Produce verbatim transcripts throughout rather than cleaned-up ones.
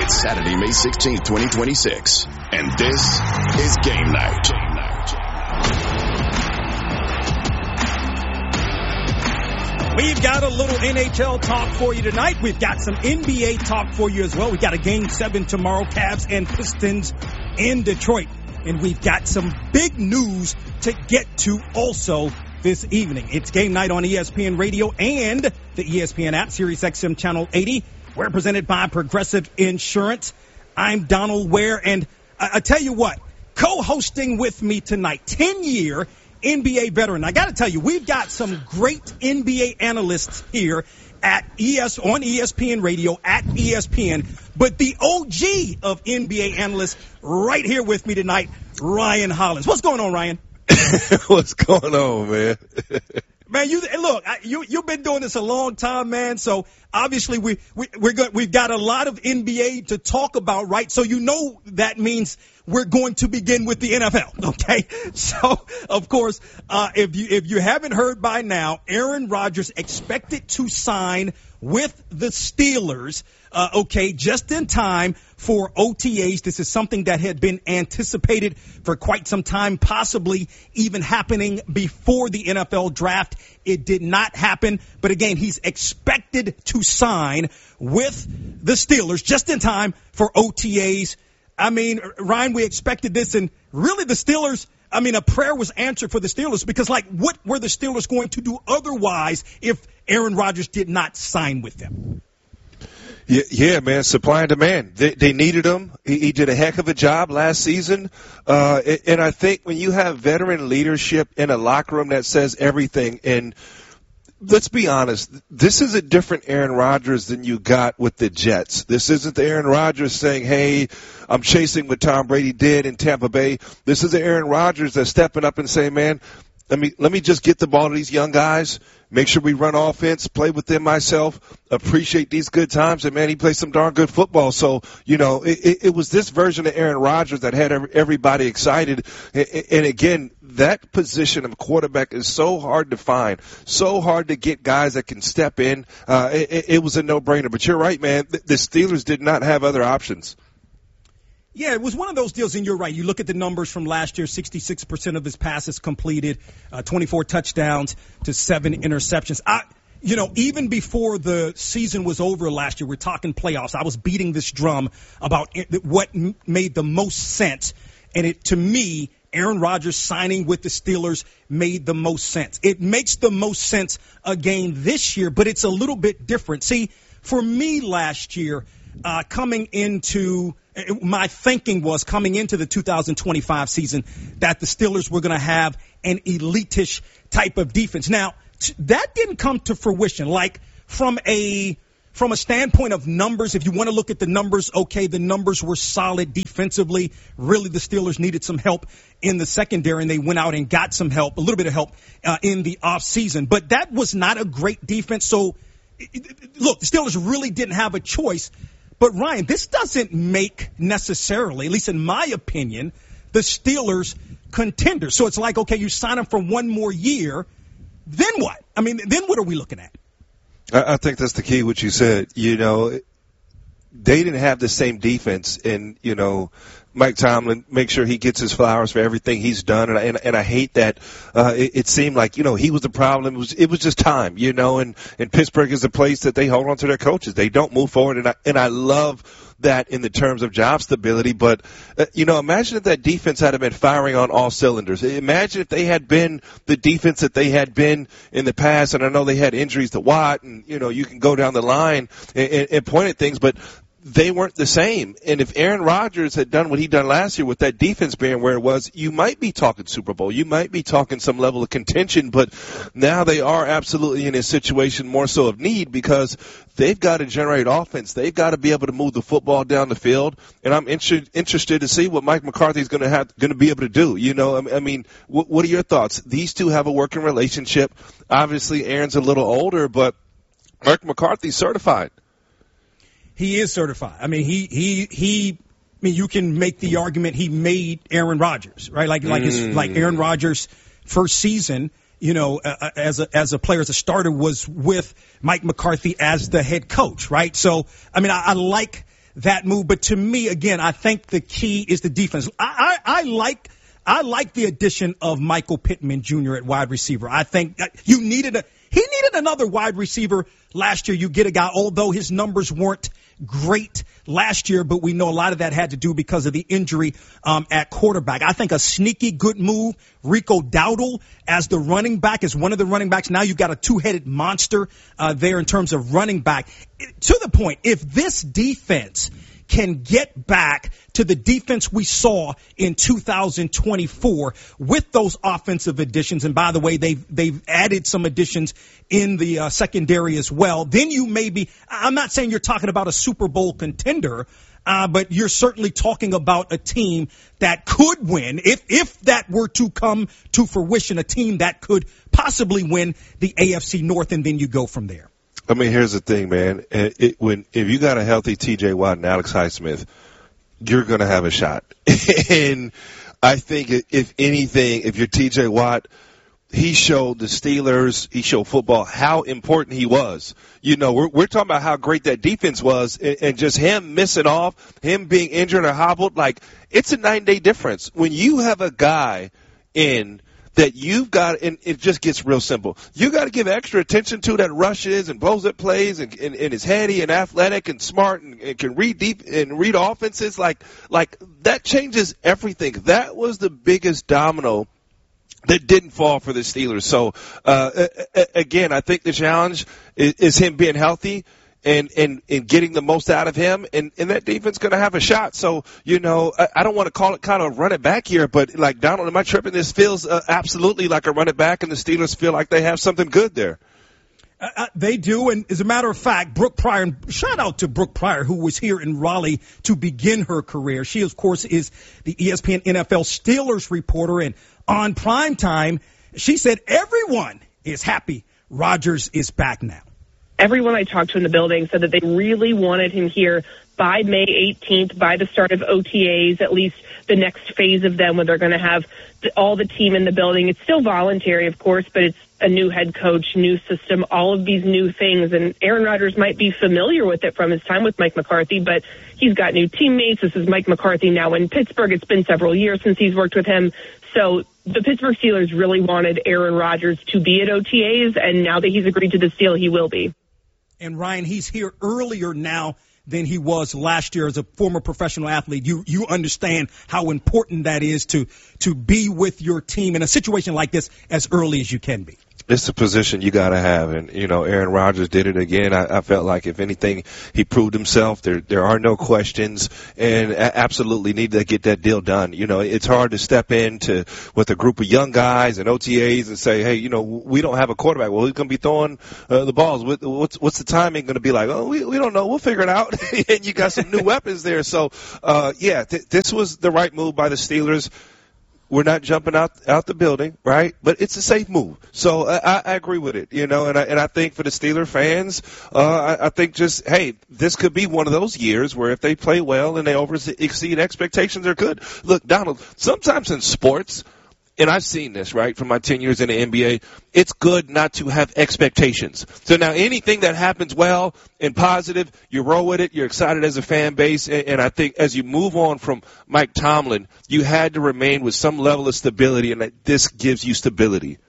It's Saturday, May sixteenth, twenty twenty-six, and this is Game Night. Game Night. We've got a little N H L talk for you tonight. We've got some N B A talk for you as well. We've got a game seven tomorrow, Cavs and Pistons in Detroit. And we've got some big news to get to also this evening. It's Game Night on E S P N Radio and the E S P N app, Sirius X M Channel eighty. We're presented by Progressive Insurance. I'm Donald Ware, and I, I tell you what, co-hosting with me tonight, ten-year N B A veteran. I got to tell you, we've got some great N B A analysts here at E S on E S P N Radio at E S P N, but the O G of N B A analysts right here with me tonight, Ryan Hollins. What's going on, Ryan? What's going on, man? Man, you look, you you've been doing this a long time, man. So obviously we we we're good. We've got a lot of N B A to talk about, right? So you know that means we're going to begin with the N F L, okay? So of course, uh, if you if you haven't heard by now, Aaron Rodgers expected to sign with the Steelers, uh, okay, just in time for O T As. This is something that had been anticipated for quite some time, possibly even happening before the N F L draft. It did not happen, but again, he's expected to sign with the Steelers just in time for O T As. I mean, Ryan, we expected this, and really the Steelers, I mean, a prayer was answered for the Steelers because, like, what were the Steelers going to do otherwise if Aaron Rodgers did not sign with them? Yeah, yeah, man, supply and demand. They, they needed him. He, he did a heck of a job last season. Uh, and I think when you have veteran leadership in a locker room that says everything, and let's be honest, this is a different Aaron Rodgers than you got with the Jets. This isn't the Aaron Rodgers saying, hey, I'm chasing what Tom Brady did in Tampa Bay. This is the Aaron Rodgers that's stepping up and saying, man, let me let me just get the ball to these young guys, make sure we run offense, play with them myself, appreciate these good times, and, man, he plays some darn good football. So, you know, it, it, it was this version of Aaron Rodgers that had everybody excited. And, again, that position of quarterback is so hard to find, so hard to get guys that can step in. Uh, it, it was a no-brainer. But you're right, man. The Steelers did not have other options. Yeah, it was one of those deals, and you're right. You look at the numbers from last year, sixty-six percent of his passes completed, uh, twenty-four touchdowns to seven interceptions. I, you know, even before the season was over last year, we're talking playoffs, I was beating this drum about what made the most sense. And it, to me, Aaron Rodgers signing with the Steelers made the most sense. It makes the most sense again this year, but it's a little bit different. See, for me last year, uh, coming into my thinking was coming into the two thousand twenty-five season that the Steelers were going to have an elitish type of defense. Now, t- that didn't come to fruition. Like from a from a standpoint of numbers, if you want to look at the numbers, okay, the numbers were solid defensively. Really, the Steelers needed some help in the secondary, and they went out and got some help, a little bit of help uh, in the offseason. But that was not a great defense. So, look, the Steelers really didn't have a choice. But, Ryan, this doesn't make necessarily, at least in my opinion, the Steelers contenders. So it's like, okay, you sign them for one more year, then what? I mean, then what are we looking at? I think that's the key, what you said. You know, they didn't have the same defense, and, you know, Mike Tomlin, make sure he gets his flowers for everything he's done, and I, and, and I hate that uh, it, it seemed like, you know, he was the problem. It was it was just time, you know, and, and Pittsburgh is a place that they hold on to their coaches. They don't move forward, and I, and I love that in the terms of job stability. But, uh, you know, imagine if that defense had been firing on all cylinders. Imagine if they had been the defense that they had been in the past, and I know they had injuries to Watt, and, you know, you can go down the line and, and, and point at things, but they weren't the same. And if Aaron Rodgers had done what he done last year with that defense being where it was, you might be talking Super Bowl. You might be talking some level of contention, but now they are absolutely in a situation more so of need because they've got to generate offense. They've got to be able to move the football down the field. And I'm inter- interested to see what Mike McCarthy is going to have, going to be able to do. You know, I mean, what, what are your thoughts? These two have a working relationship. Obviously, Aaron's a little older, but Mike McCarthy's certified. He is certified. I mean, he, he, he, I mean, you can make the argument he made Aaron Rodgers, right? Like, like his, mm. like Aaron Rodgers' first season, you know, uh, as a, as a player, as a starter was with Mike McCarthy as the head coach, right? So, I mean, I, I like that move. But to me, again, I think the key is the defense. I, I, I like I like the addition of Michael Pittman Junior at wide receiver. I think you needed a he needed another wide receiver last year. You get a guy, although his numbers weren't great last year, but we know a lot of that had to do because of the injury um, at quarterback. I think a sneaky good move, Rico Dowdle as the running back is one of the running backs. Now you've got a two-headed monster uh, there in terms of running back. To the point, if this defense can get back to the defense we saw in two thousand twenty-four with those offensive additions, and by the way, they've they've added some additions in the uh, secondary as well, then you may be, I'm not saying you're talking about a Super Bowl contender, uh, but you're certainly talking about a team that could win, if if that were to come to fruition, a team that could possibly win the A F C North, and then you go from there. I mean, here's the thing, man. It, it, when if you got a healthy T J Watt and Alex Highsmith, you're going to have a shot. And I think if anything, if you're T J Watt, he showed the Steelers, he showed football how important he was. You know, we're, we're talking about how great that defense was, and, and just him missing off, him being injured or hobbled, like, it's a nine-day difference. When you have a guy in that you've got, and it just gets real simple. You got to give extra attention to that rushes and blows up plays, and, and, and is heady and athletic and smart and, and can read deep and read offenses. Like, like that changes everything. That was the biggest domino that didn't fall for the Steelers. So, uh, again, I think the challenge is, is him being healthy and, and, and getting the most out of him, and, and that defense going to have a shot. So, you know, I, I don't want to call it kind of run it back here, but like, Donald, am I tripping? This feels uh, absolutely like a run it back, and the Steelers feel like they have something good there. Uh, they do, and as a matter of fact, Brooke Pryor, and shout out to Brooke Pryor, who was here in Raleigh to begin her career. She, of course, is the E S P N N F L Steelers reporter, and on primetime, she said everyone is happy Rodgers is back now. Everyone I talked to in the building said that they really wanted him here by May eighteenth, by the start of O T As, at least the next phase of them, when they're going to have all the team in the building. It's still voluntary, of course, but it's a new head coach, new system, all of these new things. And Aaron Rodgers might be familiar with it from his time with Mike McCarthy, but he's got new teammates. This is Mike McCarthy now in Pittsburgh. It's been several years since he's worked with him. So the Pittsburgh Steelers really wanted Aaron Rodgers to be at O T As, and now that he's agreed to this deal, he will be. And Ryan, he's here earlier now than he was last year as a former professional athlete. You you understand how important that is to to be with your team in a situation like this as early as you can be. It's a position you got to have, and you know Aaron Rodgers did it again. I, I felt like if anything, he proved himself. There, there are no questions, and absolutely need to get that deal done. You know, it's hard to step into with a group of young guys and O T As and say, hey, you know, we don't have a quarterback. Well, who's going to be throwing uh, the balls? What's what's the timing going to be like? Oh, we we don't know. We'll figure it out. And you got some new weapons there. So, uh, yeah, th- this was the right move by the Steelers. We're not jumping out out the building, right? But it's a safe move. So I, I agree with it, you know, and I, and I think for the Steeler fans, uh, I, I think just, hey, this could be one of those years where if they play well and they over exceed expectations, they're good. Look, Donald, sometimes in sports, and I've seen this, right, from my ten years in the N B A, it's good not to have expectations. So now anything that happens well and positive, you roll with it, you're excited as a fan base, and, and I think as you move on from Mike Tomlin, you had to remain with some level of stability, and that this gives you stability.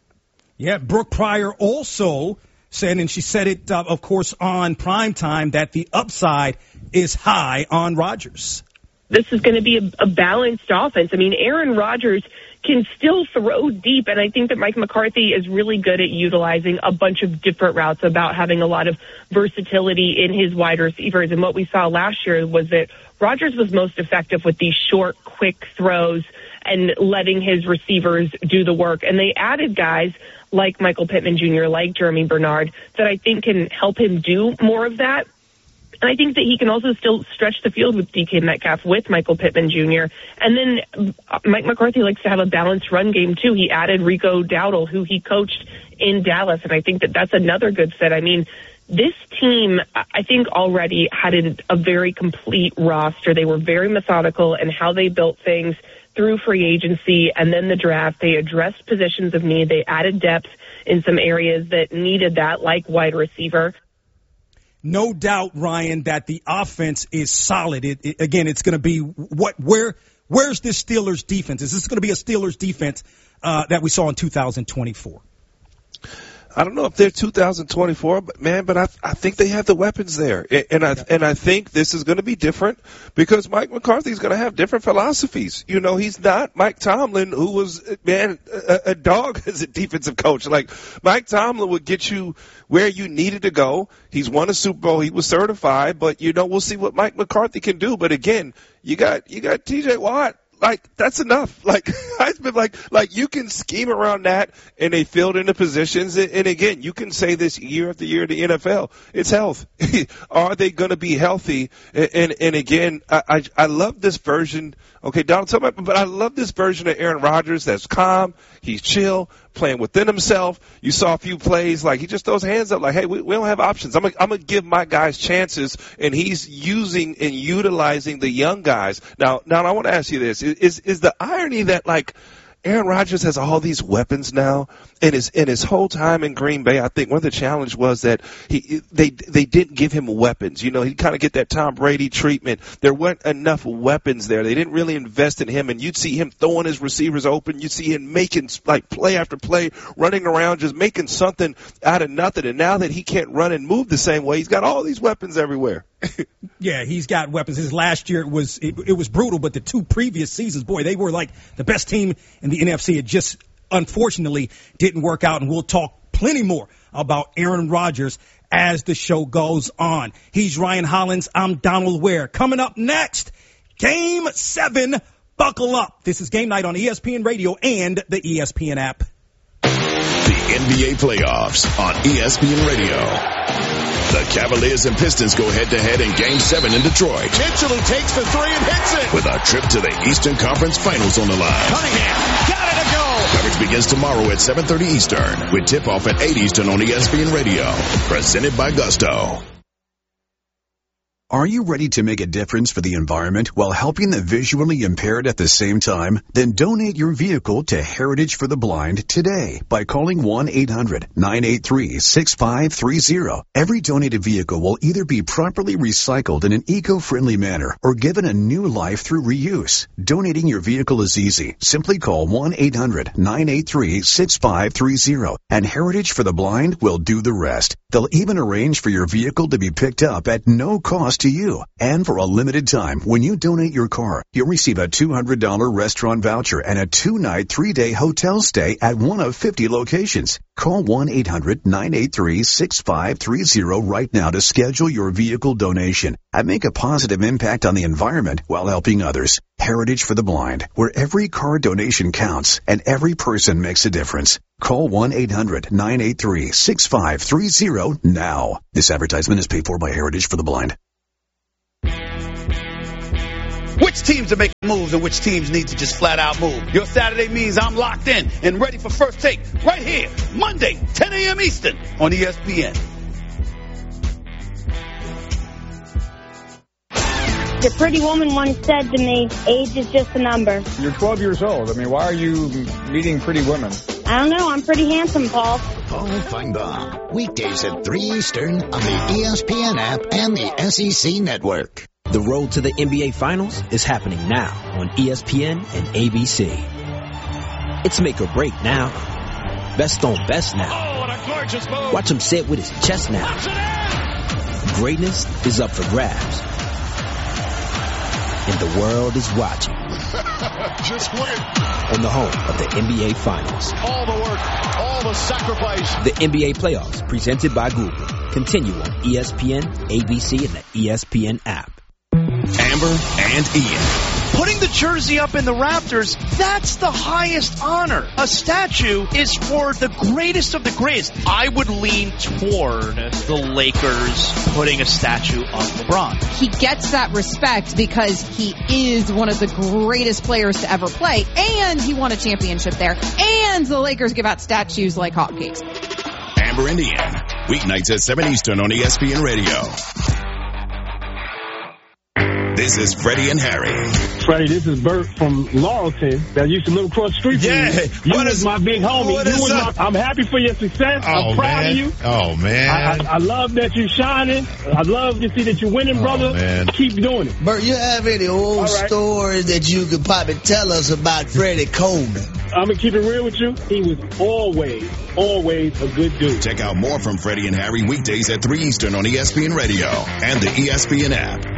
Yeah, Brooke Pryor also said, and she said it, uh, of course, on primetime, that the upside is high on Rodgers. This is going to be a, a balanced offense. I mean, Aaron Rodgers can still throw deep, and I think that Mike McCarthy is really good at utilizing a bunch of different routes, about having a lot of versatility in his wide receivers. And what we saw last year was that Rodgers was most effective with these short, quick throws and letting his receivers do the work. And they added guys like Michael Pittman Junior, like Jeremy Bernard, that I think can help him do more of that. And I think that he can also still stretch the field with D K Metcalf, with Michael Pittman Junior And then Mike McCarthy likes to have a balanced run game, too. He added Rico Dowdle, who he coached in Dallas, and I think that that's another good fit. I mean, this team, I think, already had a, a very complete roster. They were very methodical in how they built things through free agency and then the draft. They addressed positions of need. They added depth in some areas that needed that, like wide receiver. no doubt, Ryan, that the offense is solid. It, it, again, it's going to be what where where's this Steelers defense? Is this going to be a Steelers defense uh, that we saw in two thousand twenty-four? I don't know if they're two thousand twenty-four, but man, but I I think they have the weapons there, and I and I think this is going to be different because Mike McCarthy's going to have different philosophies. You know, he's not Mike Tomlin, who was man a, a dog as a defensive coach. Like Mike Tomlin would get you where you needed to go. He's won a Super Bowl. He was certified, but you know we'll see what Mike McCarthy can do. But again, you got you got T J Watt. Like, that's enough. Like, I've been like, like, you can scheme around that and they filled into positions. And, and again, you can say this year after year in the N F L. It's health. Are they going to be healthy? And, and, and again, I, I, I love this version. Okay, Donald, tell me, but I love this version of Aaron Rodgers that's calm. He's chill, playing within himself. You saw a few plays like he just throws hands up like, hey, we, we don't have options. I'm going I'm to give my guys chances, and he's using and utilizing the young guys. Now, now I want to ask you this. Is, is the irony that, like, Aaron Rodgers has all these weapons now, and his in his whole time in Green Bay, I think one of the challenge was that he they they didn't give him weapons. You know, he kind of get that Tom Brady treatment. There weren't enough weapons there. They didn't really invest in him, and you'd see him throwing his receivers open. You'd see him making like play after play, running around, just making something out of nothing. And now that he can't run and move the same way, he's got all these weapons everywhere. Yeah, he's got weapons. His last year was it, it was brutal, but the two previous seasons, boy, they were like the best team in the N F C. It just unfortunately didn't work out, and we'll talk plenty more about Aaron Rodgers as the show goes on. He's Ryan Hollins. I'm Donald Ware. Coming up next, Game seven. Buckle up. This is Game Night on E S P N Radio and the E S P N app. The N B A playoffs on E S P N Radio. The Cavaliers and Pistons go head-to-head in Game seven in Detroit. Mitchell, who takes the three and hits it. With a trip to the Eastern Conference Finals on the line. Cunningham, got it to go. Coverage begins tomorrow at seven thirty Eastern with tip-off at eight Eastern on E S P N Radio. Presented by Gusto. Are you ready to make a difference for the environment while helping the visually impaired at the same time? Then donate your vehicle to Heritage for the Blind today by calling one eight hundred nine eight three six five three zero. Every donated vehicle will either be properly recycled in an eco-friendly manner or given a new life through reuse. Donating your vehicle is easy. Simply call one eight hundred nine eight three six five three zero and Heritage for the Blind will do the rest. They'll even arrange for your vehicle to be picked up at no cost to you. And for a limited time, when you donate your car, you'll receive a two hundred dollars restaurant voucher and a two-night, three-day hotel stay at one of fifty locations. Call one eight hundred nine eight three six five three zero right now to schedule your vehicle donation and make a positive impact on the environment while helping others. Heritage for the Blind, where every car donation counts and every person makes a difference. Call one eight hundred nine eight three six five three zero now. This advertisement is paid for by Heritage for the Blind. Which teams are making moves and which teams need to just flat out move? Your Saturday means I'm locked in and ready for First Take right here, Monday, ten a.m. Eastern on E S P N. The pretty woman once said to me, age is just a number. You're twelve years old. I mean, why are you meeting pretty women? I don't know. I'm pretty handsome, Paul. Paul Feinbaum, weekdays at three Eastern on the E S P N app and the S E C Network. The road to the N B A Finals is happening now on E S P N and A B C. It's make or break now. Best on best now. Oh, what a gorgeous move. Watch him say it with his chest now. Greatness is up for grabs. And the world is watching. Just win. On the home of the N B A Finals. All the work, all the sacrifice. The N B A Playoffs, presented by Google. Continue on E S P N, A B C, and the E S P N app. Amber and Ian. Putting the jersey up in the rafters, that's the highest honor. A statue is for the greatest of the greatest. I would lean toward the Lakers putting a statue of LeBron. He gets that respect because he is one of the greatest players to ever play, and he won a championship there, and the Lakers give out statues like hotcakes. Amber and Ian, weeknights at seven Eastern on E S P N Radio. This is Freddie and Harry. Freddie, this is Bert from Laurelton that used to live across the street from Yeah. you. You What was is- my big homie. what You is was up? my, I'm happy for your success. Oh, I'm proud man. of you. Oh, man. I, I, I love that you're shining. I love to see that you're winning, Oh, brother. man. Keep doing it. Bert, you have any old All right. stories that you could probably tell us about Freddie Coleman? I'm going to keep it real with you. He was always, always a good dude. Check out more from Freddie and Harry weekdays at three Eastern on E S P N Radio and the E S P N app.